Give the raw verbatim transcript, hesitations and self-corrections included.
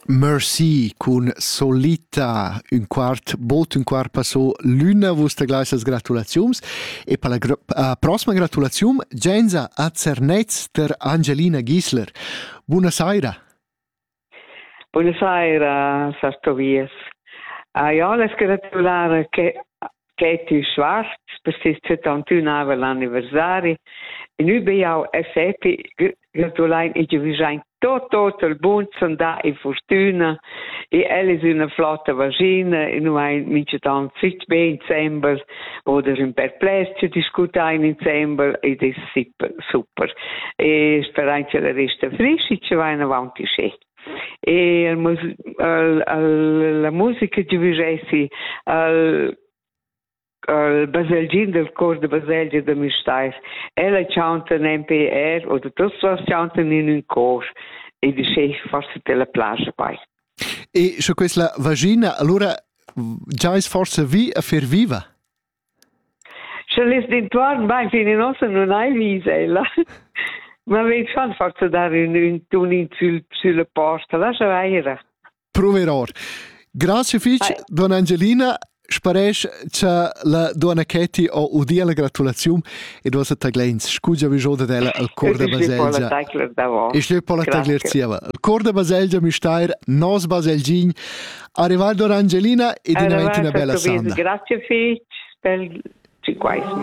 Merci cun Solita, un quart bot, un quart passò l'una vostra glaisas gratulaziums e per la gr- uh, prossima gratulazium genza a Zernez ter Angelina Gisler. Buonasera. Buonasera, Sartovies. Uh, ja, les gratulare che Katie Schwarz per il settantunesimo anniversario. E nu ben jou effetti gratulare e je zijn tot tot il buon sonda e fortuna e elle is una flotta vagina e nu hai mince tan fit be insemble oder in perplessi discuta in insemble ed è super super e speranza la resta frisci ci vai in avanti sce e la musica di Vigessi al il Baselgin del cor de Baselgia de Mistais. Ella chanta in M P R oder tutti chantano in un cor e dice forse della plage poi. E su questa vagina allora già è forse vi a fer viva? Se les d'intorno, beh, fino in ossa non hai visa ella. Ma vedi schon forse dare un, un tunin sul, sulla porta, lascia vedere. Proverò. Grazie Fitch, Don Angelina. Sparesh che la donna Katie o udia la gratulazione e dosa taglens scugia vijoda della al cor da Baselgia e schlep pola taglerzieva al cor da Baselgia mi stair nos Baselgin arrivado Angelina e dinamenti una bella sanda grazie Fitch per cinquanta